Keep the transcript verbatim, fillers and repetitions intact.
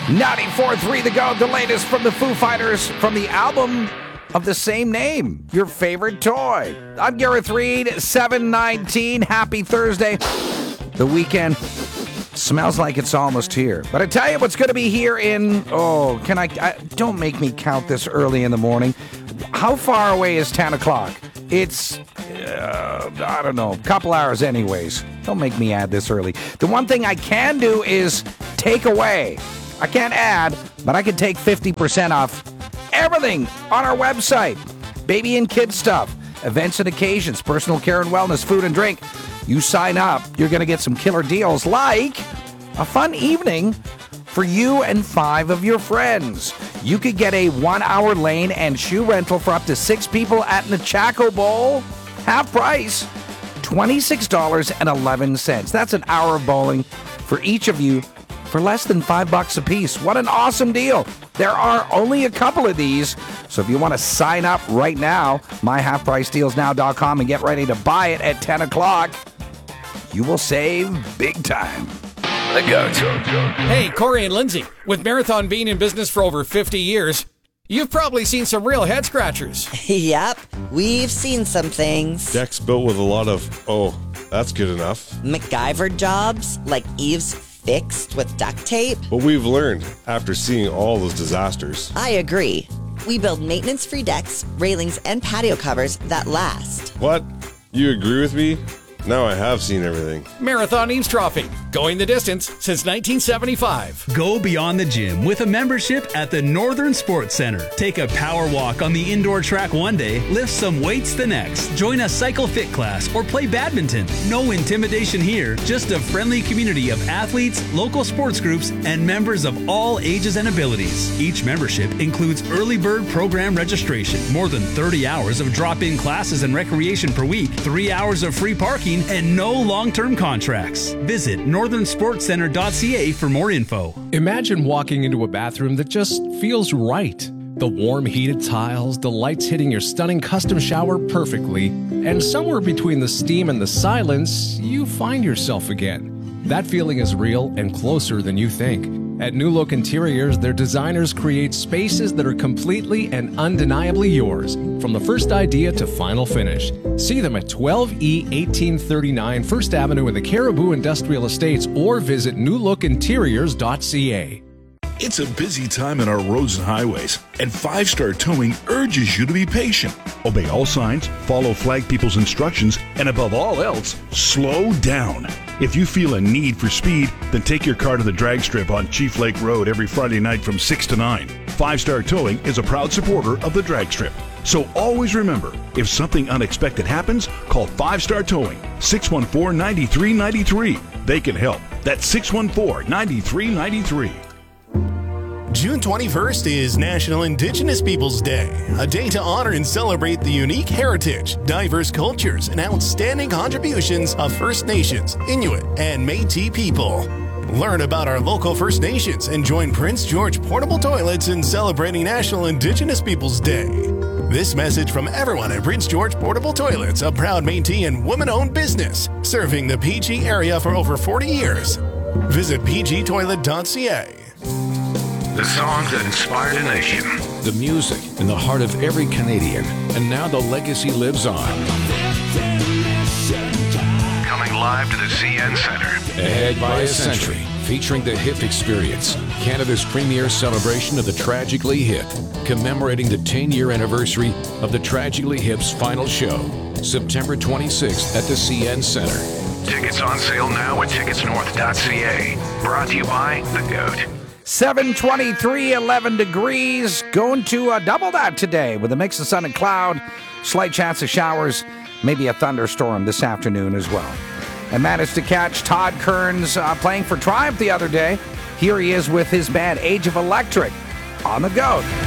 ninety-four point three The Goat, the latest from the Foo Fighters from the album of the same name, Your Favorite Toy. I'm Gareth Reed, seven nineteen. Happy Thursday. The weekend smells like it's almost here. But I tell you what's going to be here in, oh, can I, I, don't make me count this early in the morning. How far away is ten o'clock? It's, uh, I don't know, a couple hours anyways. Don't make me add this early. The one thing I can do is take away. I can't add, but I can take fifty percent off everything on our website. Baby and kid stuff, events and occasions, personal care and wellness, food and drink. You sign up, you're going to get some killer deals like a fun evening for you and five of your friends. You could get a one-hour lane and shoe rental for up to six people at Nechako Bowl. Half price, twenty-six dollars and eleven cents. That's an hour of bowling for each of you for less than five bucks a piece. What an awesome deal. There are only a couple of these, so if you want to sign up right now, my half price deals now dot com and get ready to buy it at ten o'clock. You will save big time. The Goat. Hey, Corey and Lindsay. With Marathon being in business for over fifty years, you've probably seen some real head scratchers. Yep, we've seen some things. Decks built with a lot of, oh, that's good enough. MacGyver jobs, like eaves fixed with duct tape. But we've learned after seeing all those disasters. I agree. We build maintenance-free decks, railings, and patio covers that last. What? You agree with me? Now I have seen everything. Marathon Eavesdropping, going the distance since nineteen seventy-five. Go beyond the gym with a membership at the Northern Sports Center. Take a power walk on the indoor track one day, lift some weights the next. Join a cycle fit class or play badminton. No intimidation here, just a friendly community of athletes, local sports groups, and members of all ages and abilities. Each membership includes early bird program registration, more than thirty hours of drop-in classes and recreation per week, three hours of free parking, and no long-term contracts. Visit northern sports center dot c a for more info. Imagine walking into a bathroom that just feels right. The warm heated tiles, the lights hitting your stunning custom shower perfectly, and somewhere between the steam and the silence, you find yourself again. That feeling is real and closer than you think. At New Look Interiors, their designers create spaces that are completely and undeniably yours, from the first idea to final finish. See them at twelve E eighteen thirty-nine First Avenue in the Caribou Industrial Estates or visit new look interiors dot c a. It's a busy time in our roads and highways, and Five Star Towing urges you to be patient. Obey all signs, follow flag people's instructions, and above all else, slow down. If you feel a need for speed, then take your car to the drag strip on Chief Lake Road every Friday night from six to nine. Five Star Towing is a proud supporter of the drag strip. So always remember, if something unexpected happens, call Five Star Towing, six one four, nine three nine three. They can help. That's six one four, nine three nine three. June twenty-first is National Indigenous Peoples Day, a day to honor and celebrate the unique heritage, diverse cultures, and outstanding contributions of First Nations, Inuit, and Métis people. Learn about our local First Nations and join Prince George Portable Toilets in celebrating National Indigenous Peoples Day. This message from everyone at Prince George Portable Toilets, a proud Métis and woman-owned business, serving the P G area for over forty years. Visit p g toilet dot c a. The songs that inspired a nation. The music in the heart of every Canadian. And now the legacy lives on. Coming live to the C N Centre. Ahead by a century. Featuring the Hip Experience, Canada's premier celebration of the Tragically Hip. Commemorating the ten-year anniversary of the Tragically Hip's final show. September twenty-sixth at the C N Centre. Tickets on sale now at tickets north dot c a. Brought to you by The Goat. seven twenty-three, eleven degrees. Going to uh, double that today with a mix of sun and cloud. Slight chance of showers. Maybe a thunderstorm this afternoon as well. I managed to catch Todd Kearns uh, playing for Triumph the other day. Here he is with his band Age of Electric on The Goat.